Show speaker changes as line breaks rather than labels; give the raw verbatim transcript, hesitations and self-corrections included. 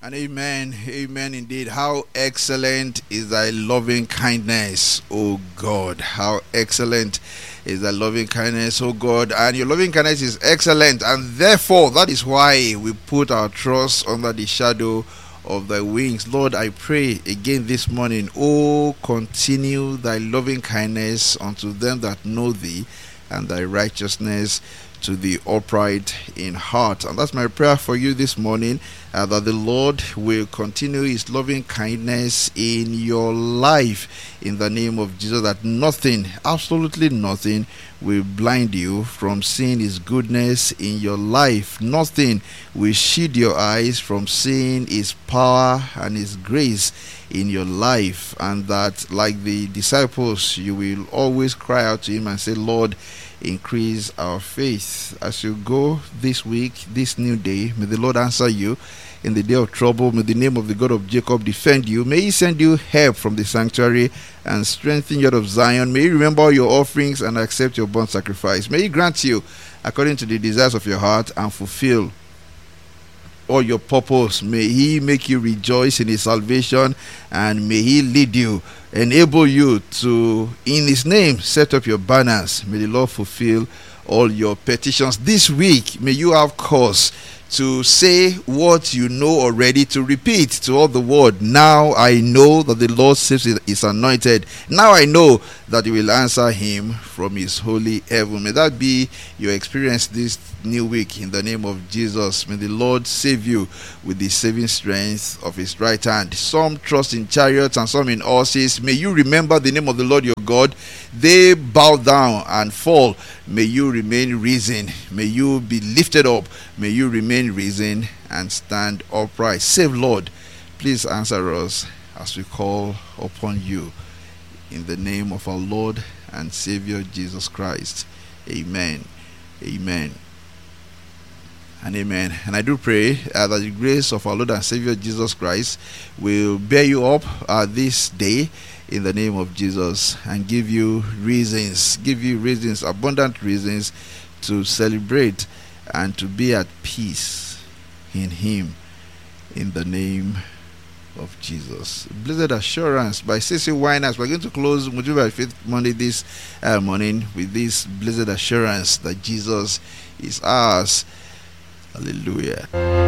And amen, amen indeed. How excellent is thy loving kindness, O God. How excellent is thy loving kindness, O God. And your loving kindness is excellent, and therefore that is why we put our trust under the shadow of thy wings. Lord, I pray again this morning, oh, continue thy loving kindness unto them that know thee, and thy righteousness to the upright in heart. And that's my prayer for you this morning, uh, that the Lord will continue his loving kindness in your life in the name of Jesus, that nothing, absolutely nothing, will blind you from seeing his goodness in your life. Nothing will shield your eyes from seeing his power and his grace in your life. And that, like the disciples, you will always cry out to him and say, Lord, increase our faith. As you go this week, this new day, may the Lord answer you in the day of trouble. May the name of the God of Jacob defend you. May he send you help from the sanctuary and strengthen you out of Zion. May he remember your offerings and accept your burnt sacrifice. May he grant you according to the desires of your heart and fulfill all your purpose. May he make you rejoice in his salvation, and may he lead you, enable you to, in his name, set up your banners. May the Lord fulfill all your petitions this week. May you have cause to say what you know already, to repeat to all the world, now I know that the Lord saves his anointed. Now I know that he will answer him from his holy heaven. May that be your experience this new week in the name of Jesus. May the Lord save you with the saving strength of his right hand. Some trust in chariots and some in horses. May you remember the name of the Lord your God. They bow down and fall. May you remain risen. May you be lifted up. May you remain risen and stand upright. Save, Lord, please answer us as we call upon you in the name of our Lord and Savior Jesus Christ. Amen. Amen. And amen. And I do pray uh, that the grace of our Lord and Savior Jesus Christ will bear you up uh, this day in the name of Jesus, and give you reasons, give you reasons, abundant reasons to celebrate and to be at peace in him in the name of Jesus. Blessed Assurance by C C Winers. We're going to close Motivate by Faith Monday this uh, morning with this blessed assurance that Jesus is ours. Hallelujah.